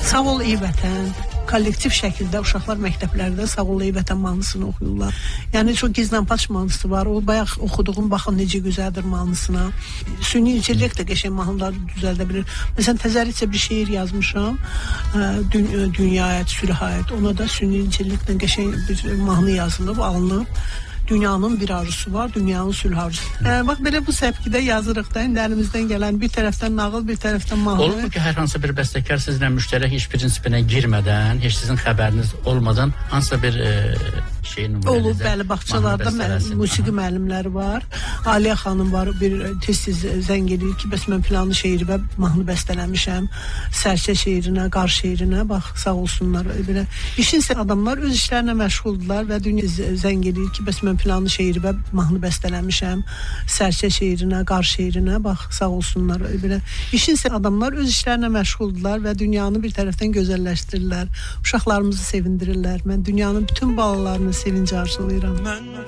Sağ ol ey vətən. Kollektiv şəkildə uşaqlar məktəblərdə Sağ ol ey vətən mahnısını oxuyurlar. Yəni çox gizlənpaç mahnısı var. O bayaq oxuduğum baxın necə gözəldir mahnısına. Süni intellekt də qəşəng mahnıları düzəldə bilir. Məsələn təzərrütcə bir şeir yazmışam. Dünyaya sülhayət. Ona da süni intellektlə qəşəng bir mahnı yazılıb, alınıb. Dünyanın bir arzusu var, dünyanın sülh arzusu. Bax belə bu səpkidə yazırıq da, indi əlimizdən gələn bir tərəfdən nağıl, bir tərəfdən mahnı. Olur mu ki, hər hansı bir bəstəkar sizlə müştərək iş prinsipinə girmədən, heç sizin xəbəriniz olmadan hansısa bir şey nümunədə? Olur, bəli, bağçalarda musiqi müəllimləri var. Aliyə xanım var, bir tez-tez zəng edir ki, bəs mən planlı şeiri və mahnı bəstələmişəm. Sərçə şeirinə, qar şeirinə, bax, sağ olsunlar. Belə işin adamlar öz işlərinə məşğuldurlar və dünya zəng edir ki, bəs mən planlı şeiri və mahnı bəstələmişəm. Sərçə şeirinə, qar şeirinə, bax, sağ olsunlar. Belə işin adamlar öz işlərinə məşğuldurlar və dünyanı bir tərəfdən gözəlləşdirirlər. Uşaqlarımızı sevindirirlər. Mən dünyanın bütün balalarını sevinci arzulayıram.